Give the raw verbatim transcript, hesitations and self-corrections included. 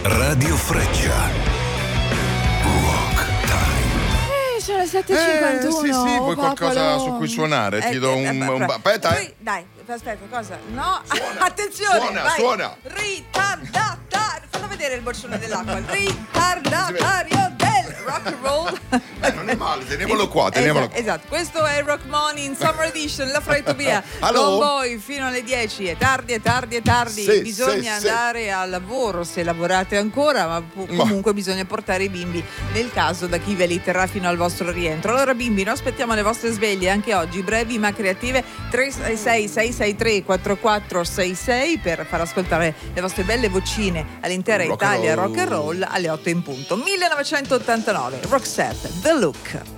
Radio Freccia. Sono le sette e cinquantuno. Eh, sì, sì, vuoi Papalo. qualcosa su cui suonare? Ti Eh, do eh, un... eh, un beh, aspetta, poi- eh. Dai, aspetta, cosa? No, Suona, attenzione, suona, vai. suona. Ritardatario. Fallo vedere il borcione dell'acqua. Ritardatario del rock and roll. Eh, non è male, teniamolo qua, teniamolo Esatto, esatto. Questo è Rock Money in Summer Edition, la frettopia. Allo? Con voi fino alle dieci. È tardi, è tardi, è tardi. Sì, Bisogna sì, andare al lavoro se lavorate ancora, ma pu- Ma- comunque bisogna portare i bimbi nel caso da chi ve li terrà fino al vostro rientro. Allora bimbi, noi aspettiamo le vostre sveglie anche oggi, brevi ma creative. Tre sei sei sei sei tre quattro quattro sei sei per far ascoltare le vostre belle vocine all'intera Rock and Italia roll. rock and roll alle otto in punto. millenovecentottantanove, Roxette, The Look.